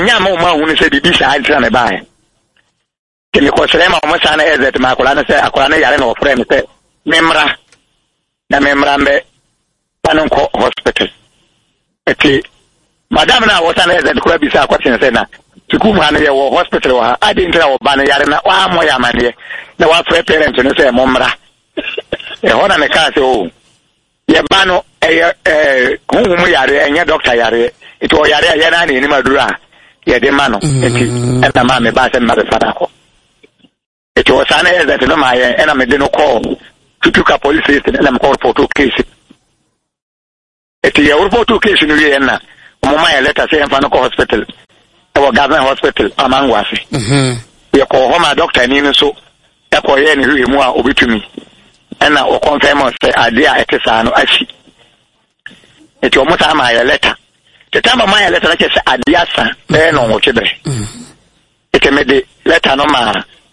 enya ma o ma hu ne se bibi sa antra me bae ke me ko sere ma o sa na ezet ma akola na se akola na yare na o frame se memra na memra mbe panon ko hospital eti madam na wo sa na ezet ko bi sa akwati se na tuku mu ane ye wo hospital wa ade ntra wo ba na yare na wa mo ya mane na wa free parents no se momra e hona me ka se o ye ba no huhum yare enye doctor yare ito yare ya na ni madura ye de ma no eti na ma me ba se ma be fada ko ito sana ye that no ma ye na me de no call tutuka police station na me call report case eti ye report case no ye na mo ma ye letter say enfa no ko hospital e wo government hospital amangwase ye ko homa doctor ni no so e ko ye ni hwe mu a obetumi na o confirm say ade a etesa no achi eti omo ta ma ya letter te ta ma ya letter ke say ade asa be no wo chebe eti me de letter no ma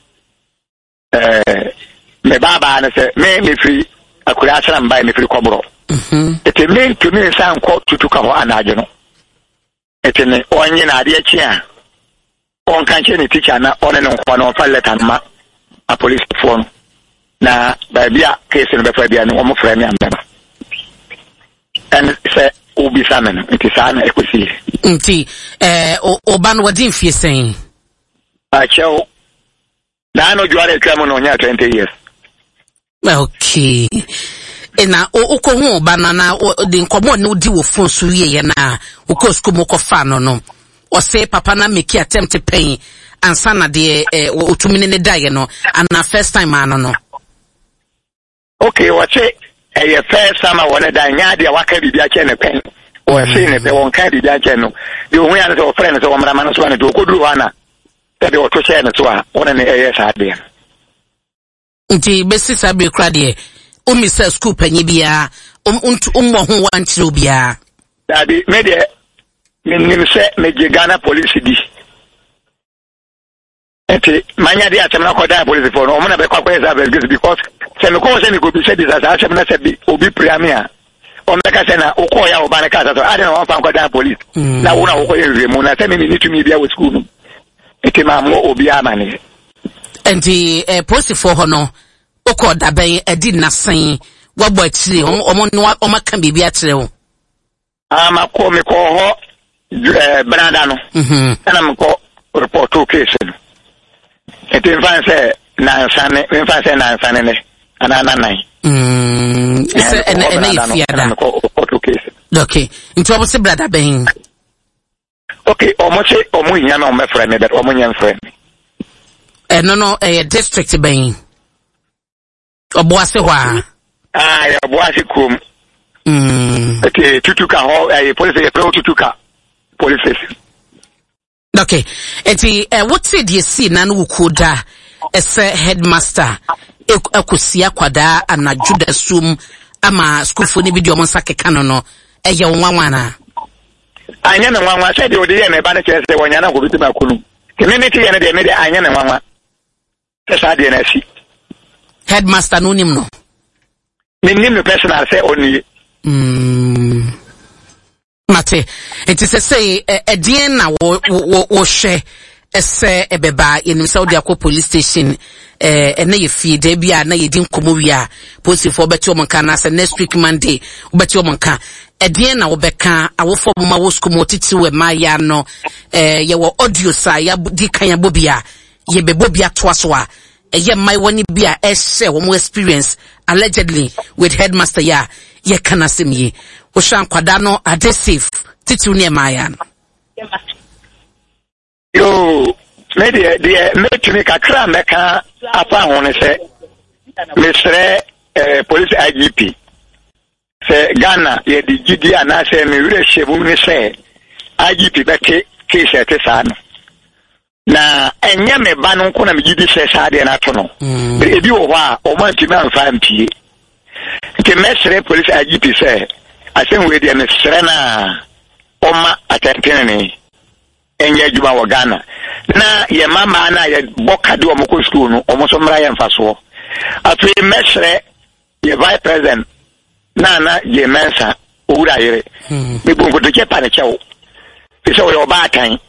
me baba na say me free akura asra mba me free kobro eti me to me san ko tutuka ho anaje no eti ne onye na ade achi a on kan che ni teacher na on ne nko na on fa letter ma a police phone na babia case no be fa bia no omo frame am and say obi samen nti sana ekosi nti oban wadin fie sen a cheo na no juare twam no nya 20 years okay ena uko hu oban na de nkomo na odi wo phone so ye na uko school mo ko fa no o say papa na make attempt pay ansa na de otumi ne dae no ana first time ano no okay wache e first time I wanna die nya de waka bibia che ne pen o say ne be won ka bibia che no de hu ya ne so friend so mra man so ne do koduru ana de o to che ne so a wona ne e sa de nti besi sabe kra de o mi sa school panyi bia mo ho wan kire bia dabi me de nim se me je Ghana police di enti manya de atem na ko da police for no mo na be kwa esa because se me ko se ni go bi se dis as na se bi obi priamia o me ka se na o ko ya o ba na ka so ade na won fa ko da police na wo na wo ko ye mu na se me ni to me bia wo school no enti ma mo obi amane enti police for ho no o ko da ben edi na sen wo gbo akire o ma kan bibia akire wo ama ko me ko ho branda no ana me ko report case no enti fan se na sane ne ana nai ese ene ifiada okay nti obo se brother ben okay omo se omo nya na omo frame that omo nya frame no district ben obo ase hwa ya obo ase kum okay tutuka ho police tutuka police okay eti what said you see na no koda ese headmaster ekosia kwada ana juda sum ama school fo ne video mo sakeka no eye wonwanwa na anya na nwanwa said odi ye na ba na kese wonya na ko bitima kunu community ye na de me de anya na nwanwa esa de na si headmaster no nim no nim no personal say oni mate it is say edien na wo hwe ese ebeba yenim Saudi Akwa police station na ye fie da bia na ye din komo wia police for beti o manka na say next week Monday beti o manka edien na wo beka awofo ma wo school motiti we ma ya no ye wo audio sa ya di kan ya bobia ye be bobia to aso a ye mai woni bia share wo experience allegedly with headmaster ya ye kana semye wo shan kwada no ade safe titi ne ma ya no yo me to me kakra meka apa hone se mesre police IGP se Ghana ye di gidi ana se me wure shebu ni se IGP beke case etesa no na enye me ba no nko na me gidi se sa de na to no ebi wo ho a o man ti man fa mpie ke mesre police IGP se asem we de mesre na o ma atentene enye juba wa Ghana na ye mama na ye bokade o moko school no o mo so mra ye mfaso atu mesre ye vice president na ye mensa owura yere me bu nkoto ke pa ne chewo se o yo ba tan